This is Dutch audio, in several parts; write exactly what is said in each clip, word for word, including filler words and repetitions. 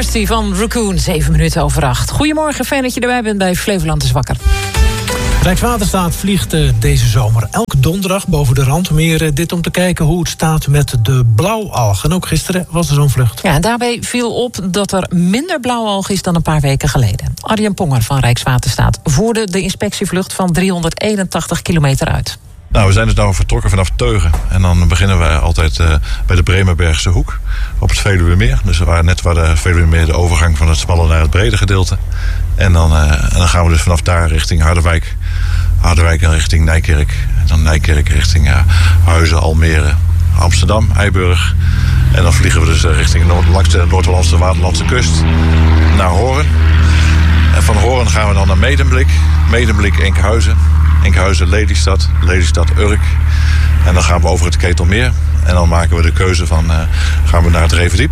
Thirsty van Raccoon, zeven minuten over acht. Goedemorgen, fijn dat je erbij bent bij Flevoland is wakker. Rijkswaterstaat vliegt uh, deze zomer elke donderdag boven de randmeren. Dit om te kijken hoe het staat met de blauwalg. En ook gisteren was er zo'n vlucht. Ja, en daarbij viel op dat er minder blauwalg is dan een paar weken geleden. Arjen Ponger van Rijkswaterstaat voerde de inspectievlucht van driehonderdeenentachtig kilometer uit. Nou, we zijn dus nou vertrokken vanaf Teugen. En dan beginnen we altijd uh, bij de Bremerbergse hoek op het Veluwemeer. Dus we waren net waar de Veluwemeer de overgang van het smalle naar het brede gedeelte. En dan, uh, en dan gaan we dus vanaf daar richting Harderwijk. Harderwijk en richting Nijkerk. En dan Nijkerk richting uh, Huizen, Almere, Amsterdam, Eiburg. En dan vliegen we dus uh, richting Noord, langs de Noord-Hollandse Waterlandse kust naar Hoorn. En van Hoorn gaan we dan naar Medemblik. Medemblik, Enkhuizen. Enkhuizen, Lelystad, Lelystad, Urk. En dan gaan we over het Ketelmeer. En dan maken we de keuze van, uh, gaan we naar het Revendiep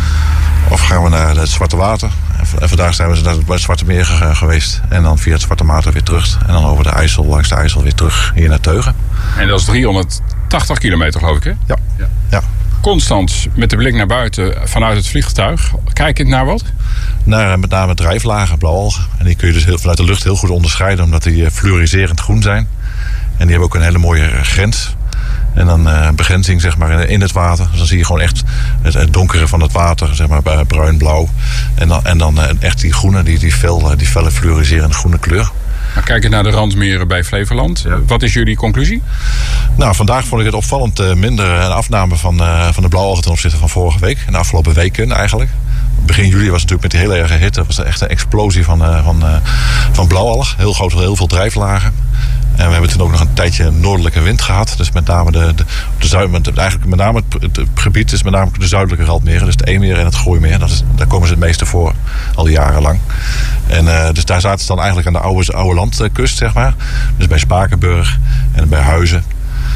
of gaan we naar het Zwarte Water. En vandaag zijn we naar het Zwarte Meer geweest. En dan via het Zwarte Water weer terug. En dan over de IJssel, langs de IJssel weer terug hier naar Teugen. En dat is driehonderdtachtig kilometer, geloof ik, hè? Ja. ja. ja. Constant met de blik naar buiten vanuit het vliegtuig. Kijkend naar wat? Naar met name drijflagen, blauwalgen. En die kun je dus heel, vanuit de lucht heel goed onderscheiden, omdat die fluoriserend groen zijn. En die hebben ook een hele mooie grens. En dan uh, begrenzing zeg maar, in het water. Dus dan zie je gewoon echt het, het donkere van het water, zeg maar bruin-blauw. En dan, en dan uh, echt die groene, die, die, fel, die felle fluoriserende groene kleur. Maar kijken naar de randmeren bij Flevoland. Ja. Wat is jullie conclusie? Nou, vandaag vond ik het opvallend uh, minder een afname van, uh, van de blauwalgen ten opzichte van vorige week. En de afgelopen weken eigenlijk. Begin juli was het natuurlijk met die hele erge hitte. Was er echt een explosie van, uh, van, uh, van blauwalg. Heel groot, heel veel drijflagen. En we hebben toen ook nog een tijdje noordelijke wind gehad. Dus met name de, de, de zuid, eigenlijk met name het, het gebied is met name de zuidelijke randmeren. Dus het Eemmeer en het Gooimeer. Dat is, daar komen ze het meeste voor, al jarenlang. En uh, dus daar zaten ze dan eigenlijk aan de oude, oude landkust, zeg maar. Dus bij Spakenburg en bij Huizen.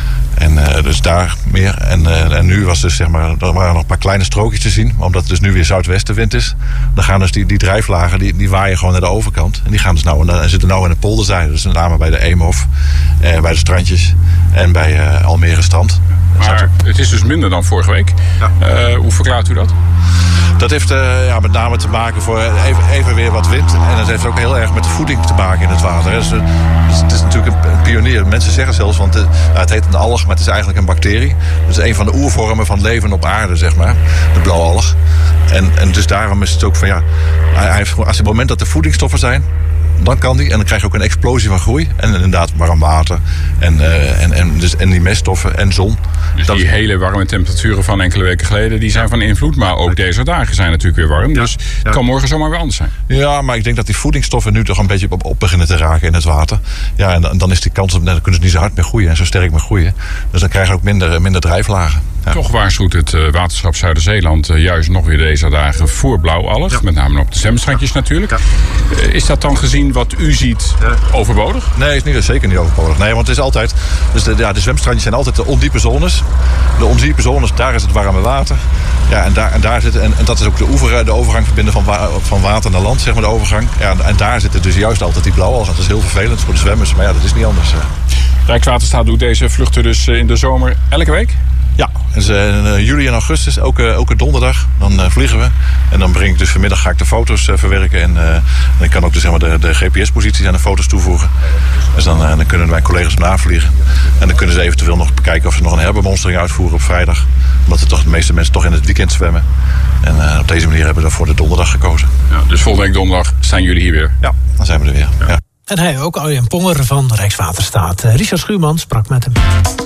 En uh, dus daar meer. En, uh, en nu was dus zeg maar, er waren nog een paar kleine strookjes te zien. Maar omdat het dus nu weer zuidwestenwind is, dan gaan dus die, die drijflagen, die, die waaien gewoon naar de overkant. En die gaan dus nou, en zitten nou in de polderzijde. Dus met name bij de Eemhof, uh, bij de strandjes en bij uh, Almere Strand. Maar het is dus minder dan vorige week. Ja. Uh, hoe verklaart u dat? Dat heeft uh, ja, met name te maken voor even, even weer wat wind. En dat heeft ook heel erg met de voeding te maken in het water. Dus, uh, dus het is natuurlijk een, een pionier. Mensen zeggen zelfs, want uh, het heet een alg, maar het is eigenlijk een bacterie. Dat is een van de oervormen van leven op aarde, zeg maar. De blauwalg. En, en dus daarom is het ook van ja, hij heeft, als op het moment dat er voedingsstoffen zijn, dan kan die. En dan krijg je ook een explosie van groei. En inderdaad warm water. En, uh, en, en, dus, en die meststoffen en zon. Dus dat die is... hele warme temperaturen van enkele weken geleden, die zijn van invloed. Maar ook deze dagen zijn natuurlijk weer warm. Dus ja, het ja. kan morgen zomaar weer anders zijn. Ja, maar ik denk dat die voedingsstoffen nu toch een beetje op, op beginnen te raken in het water. Ja, en dan, dan is die kans op, dan kunnen ze niet zo hard meer groeien en zo sterk meer groeien. Dus dan krijg je ook minder, minder drijflagen. Ja. Toch waarschuwt het uh, waterschap Zuiderzeeland uh, juist nog weer deze dagen voor blauwalg. Ja. Met name op de zwemstrandjes ja. natuurlijk. Ja. Uh, is dat dan gezien wat u ziet ja. overbodig? Nee, is niet, zeker niet overbodig. Nee, want het is altijd, dus de, ja, de zwemstrandjes zijn altijd de ondiepe zones. De ondiepe zones, daar is het warme water. Ja, en, daar, en, daar zit, en, en dat is ook de, oever, de overgang verbinden van, wa, van water naar land, zeg maar de overgang. Ja, en daar zitten dus juist altijd die blauwalgen. Dat is heel vervelend voor de zwemmers, maar ja, dat is niet anders. Rijkswaterstaat doet deze vluchten dus in de zomer elke week? Ja, dus in juli en augustus, elke, elke donderdag, dan uh, vliegen we. En dan breng ik dus vanmiddag ga ik de foto's uh, verwerken. En, uh, en ik kan ook dus, zeg maar, de, de G P S-posities aan de foto's toevoegen. Dus dan, uh, dan kunnen mijn collega's navliegen. En dan kunnen ze eventueel nog bekijken of ze nog een herbemonstering uitvoeren op vrijdag. Omdat er toch de meeste mensen toch in het weekend zwemmen. En uh, op deze manier hebben we dan voor de donderdag gekozen. Ja, dus volgende week donderdag zijn jullie hier weer? Ja, dan zijn we er weer. Ja. Ja. En hij ook, Arjen Ponger van Rijkswaterstaat. Richard Schuurman sprak met hem.